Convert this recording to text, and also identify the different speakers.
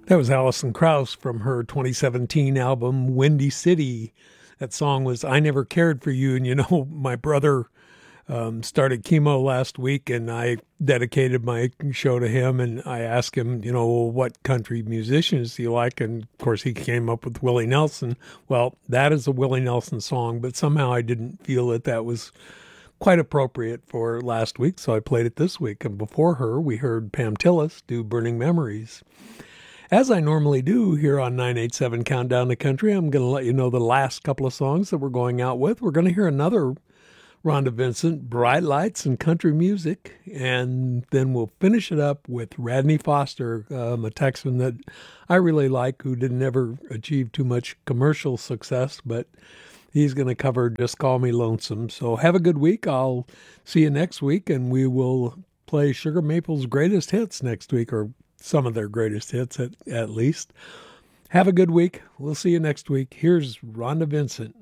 Speaker 1: That was Alison Krauss from her 2017 album Windy City. That song was I Never Cared for You. And my brother started chemo last week, and I dedicated my show to him. And I asked him, what country musicians do you like? And of course, he came up with Willie Nelson. Well, that is a Willie Nelson song, but somehow I didn't feel that was quite appropriate for last week, so I played it this week. And before her, we heard Pam Tillis do Burning Memories. As I normally do here on 987 Countdown to Country, I'm going to let you know the last couple of songs that we're going out with. We're going to hear another Rhonda Vincent, Bright Lights and Country Music, and then we'll finish it up with Radney Foster, a Texan that I really like, who didn't ever achieve too much commercial success, but he's going to cover Just Call Me Lonesome. So have a good week. I'll see you next week, and we will play Sugar Maple's greatest hits next week, or some of their greatest hits at least. Have a good week. We'll see you next week. Here's Rhonda Vincent.